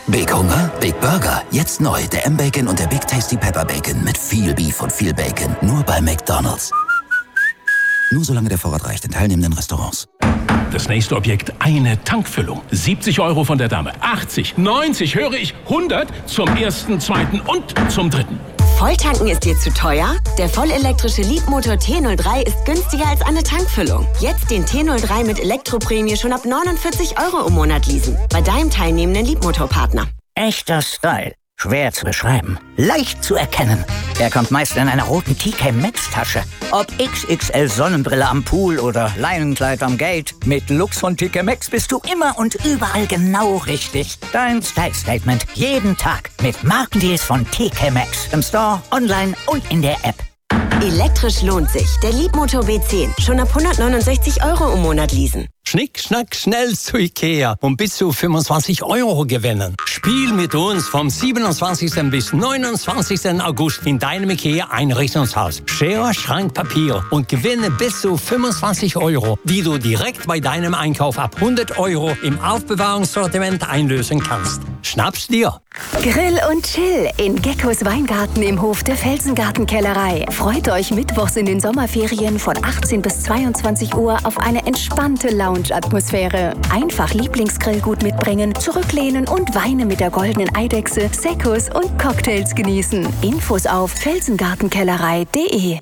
Big Hunger? Big Burger. Jetzt neu. Der M-Bacon und der Big Tasty Pepper Bacon. Mit viel Beef und viel Bacon. Nur bei McDonald's. Nur solange der Vorrat reicht in teilnehmenden Restaurants. Das nächste Objekt, eine Tankfüllung. 70 € von der Dame. 80, 90, höre ich, 100 zum ersten, zweiten und zum dritten. Volltanken ist dir zu teuer? Der vollelektrische Leapmotor T03 ist günstiger als eine Tankfüllung. Jetzt den T03 mit Elektroprämie schon ab 49 € im Monat leasen. Bei deinem teilnehmenden Leapmotor-Partner. Echter Style. Schwer zu beschreiben. Leicht zu erkennen. Er kommt meist in einer roten TK Maxx-Tasche. Ob XXL Sonnenbrille am Pool oder Leinenkleid am Gate. Mit Looks von TK Maxx bist du immer und überall genau richtig. Dein Style-Statement jeden Tag mit Markendeals von TK Maxx. Im Store, online und in der App. Elektrisch lohnt sich. Der Leapmotor B10. Schon ab 169 € im Monat leasen. Schnick, schnack, schnell zu Ikea und bis zu 25 € gewinnen. Spiel mit uns vom 27. bis 29. August in deinem Ikea-Einrichtungshaus. Schere, Schrank, Papier und gewinne bis zu 25 €, die du direkt bei deinem Einkauf ab 100 € im Aufbewahrungssortiment einlösen kannst. Schnapp's dir! Grill und Chill in Geckos Weingarten im Hof der Felsengartenkellerei. Freut euch mittwochs in den Sommerferien von 18 bis 22 Uhr auf eine entspannte Lounge-Atmosphäre. Einfach Lieblingsgrillgut mitbringen, zurücklehnen und Weine mit der goldenen Eidechse, Seccos und Cocktails genießen. Infos auf felsengartenkellerei.de.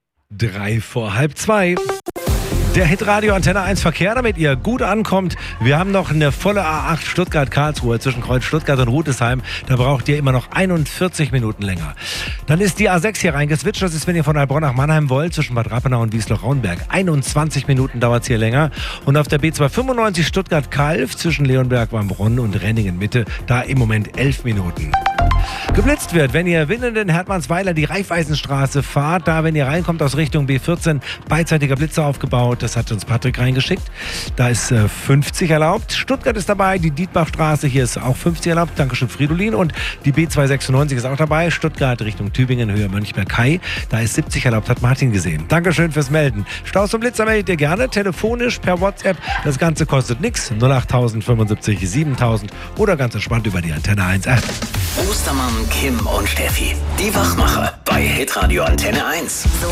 2:03. Der Hitradio Antenne 1 Verkehr, damit ihr gut ankommt. Wir haben noch eine volle A8 Stuttgart-Karlsruhe zwischen Kreuz Stuttgart und Rudesheim. Da braucht ihr immer noch 41 Minuten länger. Dann ist die A6 hier reingeswitcht. Das ist, wenn ihr von Heilbronn nach Mannheim wollt, zwischen Bad Rappenau und Wiesloch-Raunberg. 21 Minuten dauert es hier länger. Und auf der B295 Stuttgart-Kalf zwischen Leonberg-Wambronn und Renningen-Mitte, da im Moment 11 Minuten. Geblitzt wird, wenn ihr Winnenden Hertmannsweiler die Raiffeisenstraße fahrt, da wenn ihr reinkommt aus Richtung B14, beidseitiger Blitzer aufgebaut, das hat uns Patrick reingeschickt, da ist 50 erlaubt. Stuttgart ist dabei, die Dietbachstraße, hier ist auch 50 erlaubt, Dankeschön Fridolin, und die B296 ist auch dabei, Stuttgart Richtung Tübingen, Höhe Mönchberg-Kai, da ist 70 erlaubt, hat Martin gesehen. Dankeschön fürs Melden. Staus und Blitzer meldet ihr gerne, telefonisch, per WhatsApp, das Ganze kostet nichts, 08000 75 7000 oder ganz entspannt über die Antenne 1 App. Ostermann, Kim und Steffi. Die Wachmacher bei Hitradio Antenne 1.